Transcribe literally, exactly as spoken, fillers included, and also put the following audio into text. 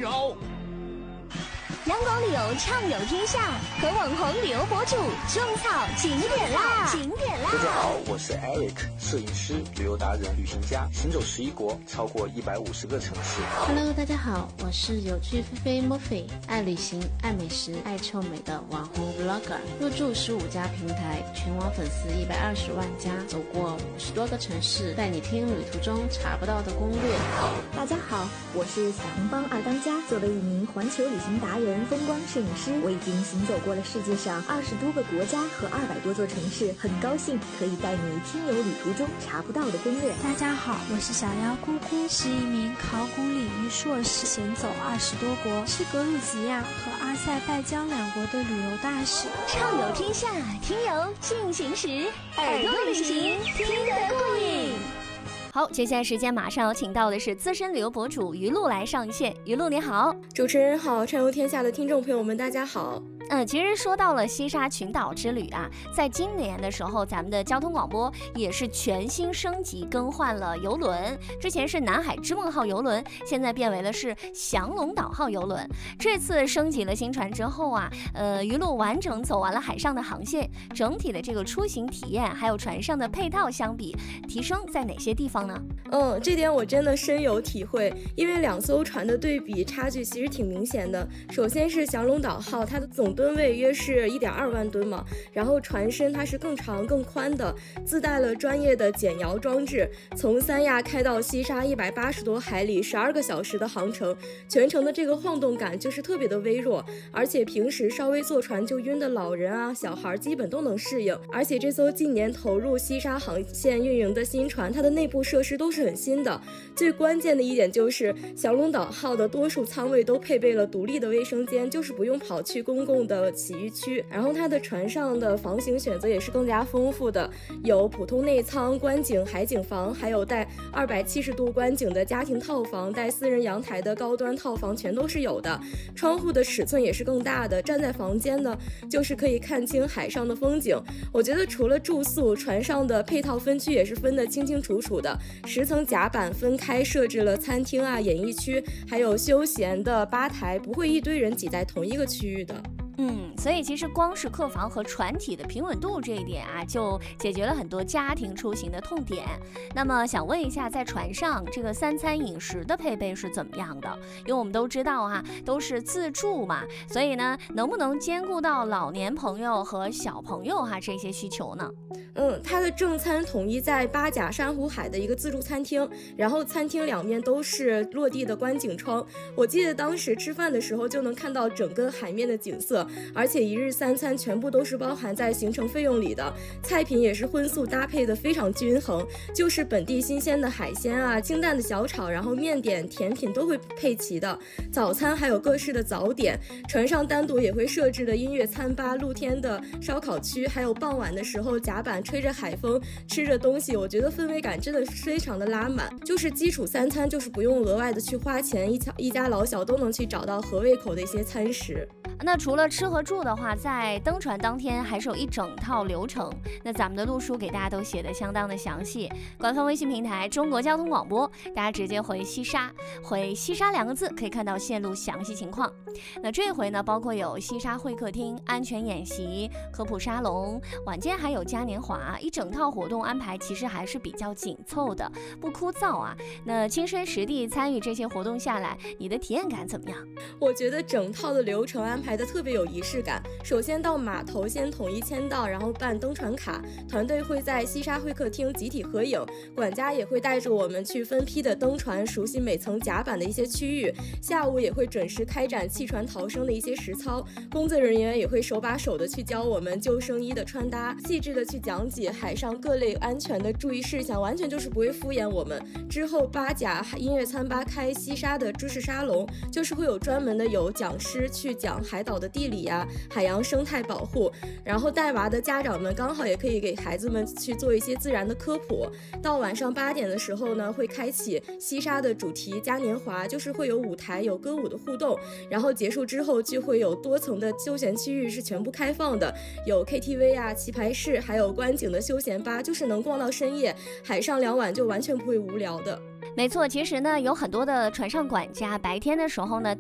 扰。 阳光旅游畅游天下，和网红旅游博主种草景点啦！景点啦！ 大家好，我是 Eric， 摄影师、旅游达人、旅行家，行走十一国，超过一百五十个城市。 Hello， 大家好，我是有趣菲菲 Murphy， 爱旅行、爱美食、爱臭美的网红 Vlogger， 入驻十五家平台，全网粉丝一百二十万加，走过五十多个城市，带你听旅途中查不到的攻略。 大家好，我是小红帮二当家，作为一名环球旅行达人、风光摄影师，我已经行走过了世界上二十多个国家和二百多座城市，很高兴可以带你听游旅途中查不到的攻略。 大家好，我是小妖姑姑，是一名考古领域硕士，行走二十多国，是格鲁吉亚和阿塞拜疆两国的旅游大使。 畅游天下，听游进行时，耳朵旅行听得过瘾。好，接下来时间马上有请到的是资深旅游博主于露来上线。于露你好。 主持人好，畅游天下的听众朋友们大家好。 嗯，其实说到了西沙群岛之旅啊，在今年的时候，咱们的交通广播也是全新升级更换了游轮，之前是南海之梦号游轮，现在变为了是降龙岛号游轮。这次升级了新船之后啊，呃，于露完整走完了海上的航线，整体的这个出行体验还有船上的配套相比，提升在哪些地方呢？ 嗯，这点我真的深有体会，因为两艘船的对比差距其实挺明显的。首先是降龙岛号，它的总吨位约是 一点二万吨嘛，然后船身它是更长更宽的，自带了专业的减摇装置，从三亚开到西沙一百八十多海里，十二个小时的航程，全程的这个晃动感就是特别的微弱，而且平时稍微坐船就晕的老人啊小孩基本都能适应。而且这艘近年投入西沙航线运营的新船，它的内部设施都是很新的，最关键的一点就是降龙岛号的多数舱位都配备了独立的卫生间，就是不用跑去公共的洗浴区。然后它的船上的房型选择也是更加丰富的，有普通内舱、观景海景房，还有带二百七十度观景的家庭套房，带私人阳台的高端套房全都是有的。窗户的尺寸也是更大的，站在房间呢就是可以看清海上的风景。我觉得除了住宿，船上的配套分区也是分得清清楚楚的，十层甲板分开设置了餐厅啊、演艺区，还有休闲的吧台，不会一堆人挤在同一个区域的。 嗯，所以其实光是客房和船体的平稳度这一点啊，就解决了很多家庭出行的痛点。那么想问一下，在船上这个三餐饮食的配备是怎么样的？因为我们都知道啊，都是自助嘛，所以呢，能不能兼顾到老年朋友和小朋友哈、啊、这些需求呢？ 嗯，它的正餐统一在八甲珊瑚海的一个自助餐厅，然后餐厅两面都是落地的观景窗。我记得当时吃饭的时候就能看到整个海面的景色，而且一日三餐全部都是包含在行程费用里的，菜品也是荤素搭配的非常均衡，就是本地新鲜的海鲜啊、清淡的小炒，然后面点、甜品都会配齐的。早餐还有各式的早点，船上单独也会设置的音乐餐吧、露天的烧烤区，还有傍晚的时候甲板吹着海风，吃着东西，我觉得氛围感真的是非常的拉满。就是基础三餐，就是不用额外的去花钱，一家一家老小都能去找到合胃口的一些餐食。 那除了吃和住的话，在登船当天还是有一整套流程。那咱们的路书给大家都写的相当的详细，官方微信平台中国交通广播，大家直接回西沙，回西沙两个字可以看到线路详细情况。那这回呢，包括有西沙会客厅、安全演习、科普沙龙，晚间还有嘉年华，一整套活动安排其实还是比较紧凑的，不枯燥啊。那亲身实地参与这些活动下来，你的体验感怎么样？ 我觉得整套的流程安排的特别有仪式感。首先到码头先统一签到，然后办登船卡，团队会在西沙会客厅集体合影，管家也会带着我们去分批的登船，熟悉每层甲板的一些区域。下午也会准时开展弃船逃生的一些实操，工作人员也会手把手的去教我们救生衣的穿搭，细致的去讲解海上各类安全的注意事项，完全就是不会敷衍我们。之后八甲音乐餐吧开西沙的知识沙龙，就是会有专门的有讲师去讲海岛的地理啊、海洋生态保护，然后带娃的家长们刚好也可以给孩子们去做一些自然的科普。到晚上八点的时候呢，会开启西沙的主题嘉年华，就是会有舞台、有歌舞的互动，然后结束之后就会有多层的休闲区域是全部开放的，有 K T V 啊、棋牌室，还有观景的休闲吧，就是能逛到深夜，海上两晚就完全不会无聊的。 没错，其实呢，有很多的船上管家白天的时候呢，